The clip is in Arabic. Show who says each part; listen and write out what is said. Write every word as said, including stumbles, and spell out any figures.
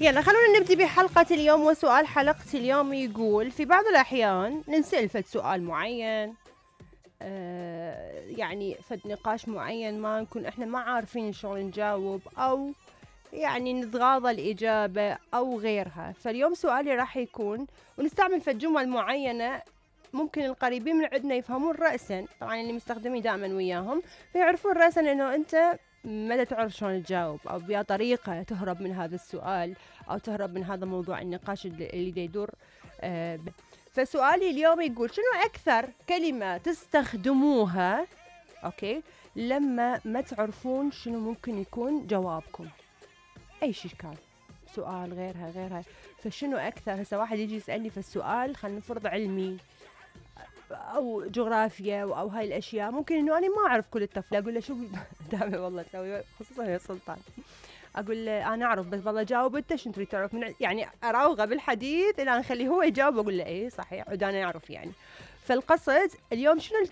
Speaker 1: يلا خلونا نبدي بحلقة اليوم. وسؤال حلقة اليوم يقول: في بعض الأحيان ننسأل فد سؤال معين، آه يعني فد نقاش معين ما نكون احنا ما عارفين شلون نجاوب، أو يعني نتغاضى الإجابة أو غيرها. فاليوم سؤالي راح يكون، ونستعمل فد جمل معينة ممكن القريبين من عندنا يفهمون رأسا، طبعا اللي مستخدمين دائما وياهم فيعرفون رأسا انه انت ما تعرف شلون تجاوب، او بيا طريقة تهرب من هذا السؤال او تهرب من هذا موضوع النقاش اللي دا يدور. آه فسؤالي اليوم يقول: شنو اكثر كلمة تستخدموها اوكي لما ما تعرفون شنو ممكن يكون جوابكم؟ اي شيء كان، سؤال غيرها غيرها، فشنو اكثر؟ هسه واحد يجي يسألني في السؤال، خلينا نفرض علمي او جغرافيا او هاي الاشياء، ممكن انه انا ما اعرف كل التفاصيل، اقول له شو دائما والله اسوي، خصوصا يا سلطان، اقول له انا اعرف بس والله جاوب انت، شنو تريد تعرف من يعني اراوغه بالحديث الى نخليه هو يجاوب، اقول له ايه صحيح ودانا يعرف يعني. فالقصد اليوم شنو